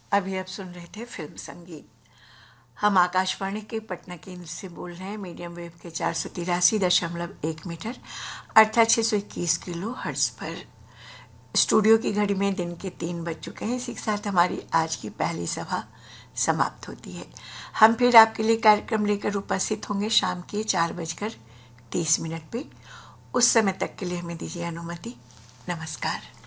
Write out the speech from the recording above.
अभी आप सुन रहे थे फिल्म संगीत। हम आकाशवाणी के पटना केंद्र से बोल रहे हैं, मीडियम वेव के 483.1 मीटर अर्थात 621 किलो हर्ट्ज पर। स्टूडियो की घड़ी में दिन के 3 बज चुके हैं। इसी के साथ हमारी आज की पहली सभा समाप्त होती है। हम फिर आपके लिए कार्यक्रम लेकर उपस्थित होंगे शाम के 4:30 पे। उस समय तक के लिए हमें दीजिए अनुमति। नमस्कार।